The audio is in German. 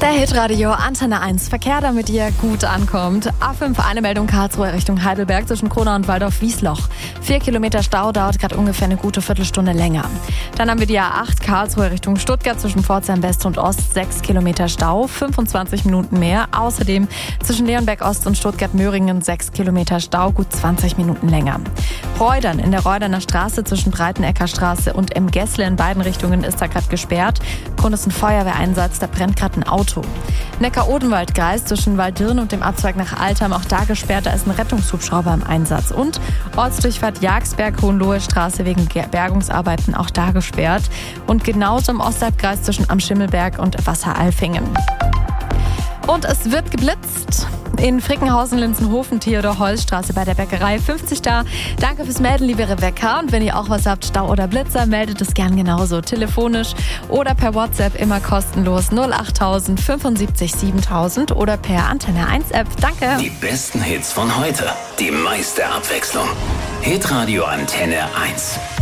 Der Hitradio Antenne 1. Verkehr, damit ihr gut ankommt. A5, eine Meldung Karlsruhe Richtung Heidelberg zwischen Kronau und Waldorf-Wiesloch. 4 Kilometer Stau, dauert gerade ungefähr eine gute Viertelstunde länger. Dann haben wir die A8 Karlsruhe Richtung Stuttgart zwischen Pforzheim West und Ost. 6 Kilometer Stau, 25 Minuten mehr. Außerdem zwischen Leonberg Ost und Stuttgart-Möhringen 6 Kilometer Stau, gut 20 Minuten länger. Reudern, in der Reuderner Straße zwischen Breitenecker Straße und Gessle in beiden Richtungen ist da gerade gesperrt. Grund ist ein Feuerwehreinsatz, da brennt gerade ein Auto. Neckar-Odenwald-Kreis zwischen Walddirn und dem Abzweig nach Altheim, auch da gesperrt, da ist ein Rettungshubschrauber im Einsatz. Und Ortsdurchfahrt Jagsberg-Hohenlohe-Straße wegen Bergungsarbeiten, auch da gesperrt. Und genauso im Ostalbkreis zwischen Am Schimmelberg und Wasseralfingen. Und es wird geblitzt in Frickenhausen, Linzenhofen, Theodor-Holz-Straße bei der Bäckerei 50 da. Danke fürs Melden, liebe Rebecca. Und wenn ihr auch was habt, Stau oder Blitzer, meldet es gern genauso. Telefonisch oder per WhatsApp immer kostenlos 08000 75 7000 oder per Antenne 1 App. Danke. Die besten Hits von heute. Die meiste Abwechslung. Hitradio Antenne 1.